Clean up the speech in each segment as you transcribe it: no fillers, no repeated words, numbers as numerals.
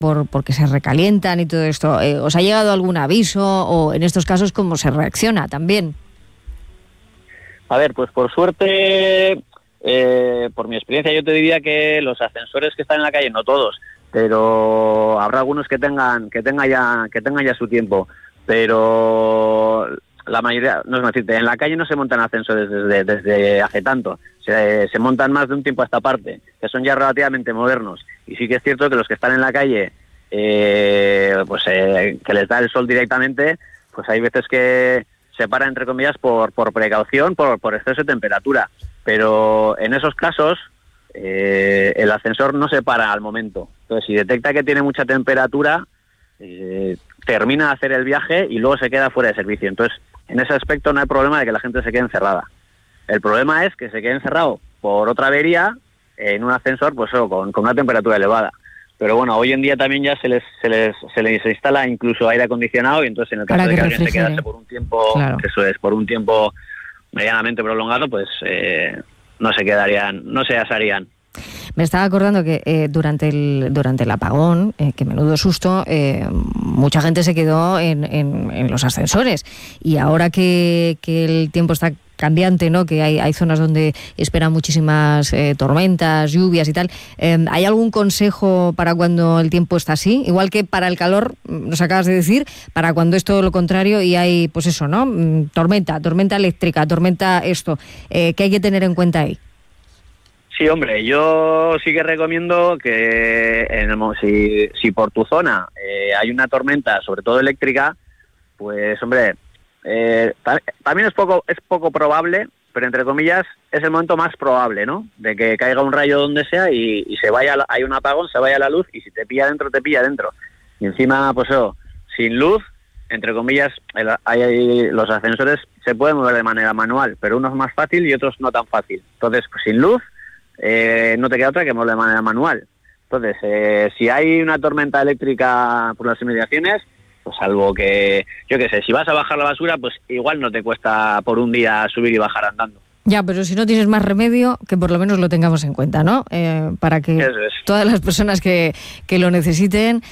porque se recalientan y todo esto. ¿Os ha llegado algún aviso o en estos casos cómo se reacciona también? A ver, pues por suerte, por mi experiencia yo te diría que los ascensores que están en la calle, no todos, pero habrá algunos que tengan ya su tiempo, pero la mayoría, no es más decirte, en la calle no se montan ascensores desde hace tanto, se montan más de un tiempo a esta parte, que son ya relativamente modernos, y sí que es cierto que los que están en la calle, que les da el sol directamente, pues hay veces que se para, entre comillas, por precaución, por exceso de temperatura, pero en esos casos el ascensor no se para al momento. Entonces, si detecta que tiene mucha temperatura, termina de hacer el viaje y luego se queda fuera de servicio. Entonces, en ese aspecto no hay problema de que la gente se quede encerrada. El problema es que se quede encerrado por otra avería en un ascensor, pues con una temperatura elevada. Pero bueno, hoy en día también ya se les instala incluso aire acondicionado, y entonces en el caso de que alguien se quedase por un tiempo, claro, eso es, por un tiempo medianamente prolongado, pues no se asarían. Me estaba acordando que durante el apagón, que menudo susto, mucha gente se quedó en los ascensores, y ahora que el tiempo está cambiante, ¿no? Que hay zonas donde esperan muchísimas tormentas, lluvias y tal. ¿Hay algún consejo para cuando el tiempo está así? Igual que para el calor, nos acabas de decir, para cuando es todo lo contrario y hay, pues eso, ¿no? Tormenta eléctrica, tormenta esto. ¿Qué hay que tener en cuenta ahí? Sí, hombre, yo sí que recomiendo que si por tu zona hay una tormenta, sobre todo eléctrica, pues hombre, también es poco probable, pero entre comillas es el momento más probable, ¿no? De que caiga un rayo donde sea y hay un apagón, se vaya la luz, y si te pilla dentro, te pilla dentro. Y encima, pues eso, sin luz, entre comillas, los ascensores se pueden mover de manera manual, pero unos más fácil y otros no tan fácil. Entonces, pues sin luz, no te queda otra que moverlo de manera manual. Entonces, si hay una tormenta eléctrica por las inmediaciones, pues salvo que, yo qué sé, si vas a bajar la basura, pues igual no te cuesta por un día subir y bajar andando. Ya, pero si no tienes más remedio, que por lo menos lo tengamos en cuenta, ¿no? Para que todas las personas que lo necesiten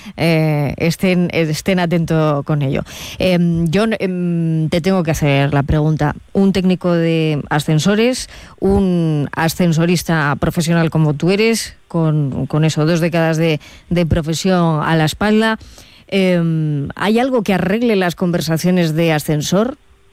estén atentos con ello. Yo te tengo que hacer la pregunta. Un técnico de ascensores, un ascensorista profesional como tú eres, con eso, 2 décadas de profesión a la espalda, ¿hay algo que arregle las conversaciones de ascensor?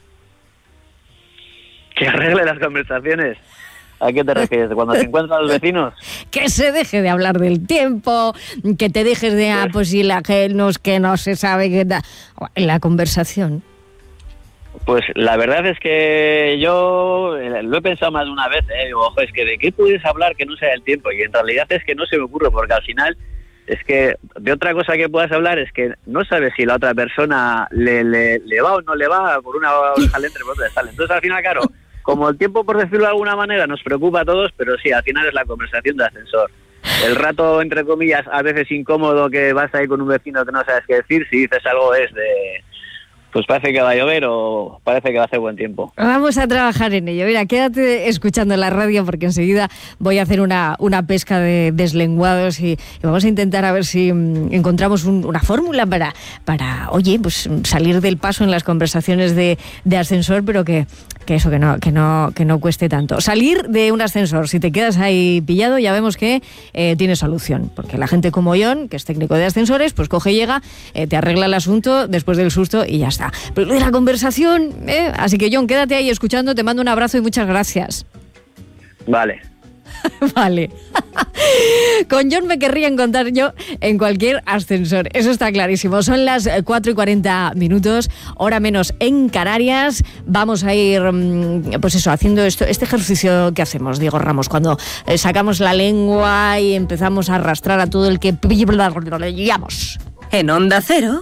¿Que arregle las conversaciones? ¿A qué te refieres? ¿Cuando se encuentran los vecinos? Que se deje de hablar del tiempo, que te dejes de pues si la genos, que no se sabe qué da. La conversación. Pues la verdad es que yo lo he pensado más de una vez, digo, ojo, es que ¿de qué puedes hablar que no sea el tiempo? Y en realidad es que no se me ocurre, porque al final es que de otra cosa que puedas hablar es que no sabes si la otra persona le va o no le va, por una oreja le entra y por otra le sale. Entonces al final, claro, como el tiempo, por decirlo de alguna manera, nos preocupa a todos, pero sí, al final es la conversación de ascensor. El rato, entre comillas, a veces incómodo que vas ahí con un vecino que no sabes qué decir, si dices algo es de, pues parece que va a llover o parece que va a hacer buen tiempo. Vamos a trabajar en ello. Mira, quédate escuchando la radio, porque enseguida voy a hacer una pesca de deslenguados y vamos a intentar a ver si encontramos una fórmula para, oye, pues salir del paso en las conversaciones de ascensor, pero que no cueste tanto. Salir de un ascensor, si te quedas ahí pillado, ya vemos que tiene solución, porque la gente como John, que es técnico de ascensores, pues coge, llega, te arregla el asunto después del susto y ya está. Pero de la conversación, así que John, quédate ahí escuchando, te mando un abrazo y muchas gracias. Vale. Vale. Con John me querría encontrar yo en cualquier ascensor, eso está clarísimo. Son las 4:40, hora menos en Canarias. Vamos a ir, pues eso, haciendo este ejercicio que hacemos, Diego Ramos, cuando sacamos la lengua y empezamos a arrastrar a todo el que pillamos. En Onda Cero.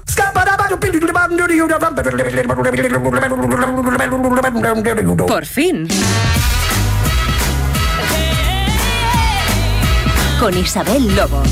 Por fin. Con Isabel Lobo.